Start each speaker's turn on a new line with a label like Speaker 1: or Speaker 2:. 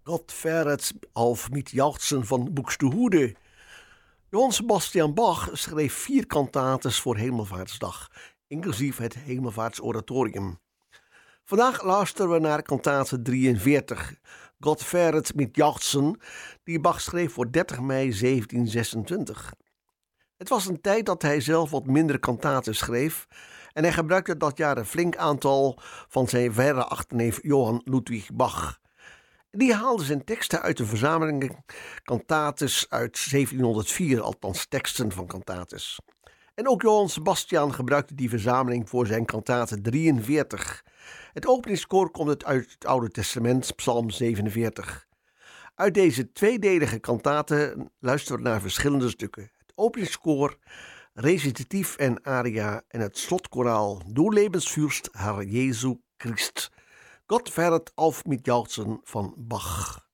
Speaker 1: God verret auf mit Jauchzen van Buxtehude. Johann Sebastian Bach schreef 4 kantates voor Hemelvaartsdag, inclusief het Hemelvaartsoratorium. Vandaag luisteren we naar kantate 43, God verret mit Jauchzen, die Bach schreef voor 30 mei 1726. Het was een tijd dat hij zelf wat minder kantaten schreef en hij gebruikte dat jaar een flink aantal van zijn verre achterneef Johann Ludwig Bach. Die haalde zijn teksten uit de verzameling kantates uit 1704, althans teksten van kantates. En ook Johann Sebastian gebruikte die verzameling voor zijn kantate 43. Het openingskoor komt uit het Oude Testament, Psalm 47. Uit deze tweedelige kantate luisteren we naar verschillende stukken. Het openingskoor, recitatief en aria en het slotkoraal Du Lebensfürst Herr Jesu Christ. God verret auf mit Jauchzen van Bach.